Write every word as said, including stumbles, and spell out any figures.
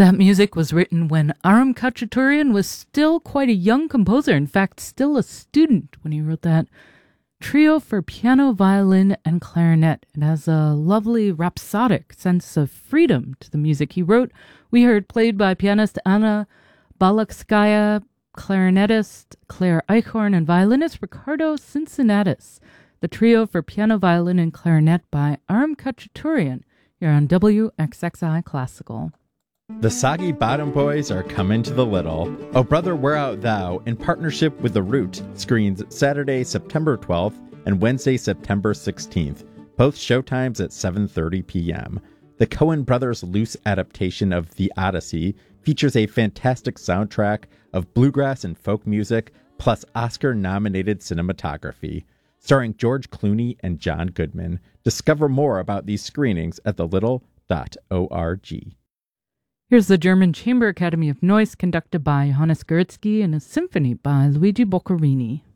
That music was written when Aram Khachaturian was still quite a young composer, in fact, still a student when he wrote that trio for piano, violin, and clarinet. It has a lovely rhapsodic sense of freedom to the music he wrote. We heard played by pianist Anna Balakskaya, clarinetist Claire Eichhorn, and violinist Ricardo Cincinnatus. The trio for piano, violin, and clarinet by Aram Khachaturian here on W X X I Classical. The Soggy Bottom Boys are coming to the Little. Oh Brother, Where Art Thou, in partnership with The Root, screens Saturday, September twelfth and Wednesday, September sixteenth. Both showtimes at seven thirty p.m. The Coen brothers' loose adaptation of The Odyssey features a fantastic soundtrack of bluegrass and folk music, plus Oscar-nominated cinematography. Starring George Clooney and John Goodman. Discover more about these screenings at the little dot org. Here's the German Chamber Academy of Noise, conducted by Johannes Gursky, and a symphony by Luigi Boccherini.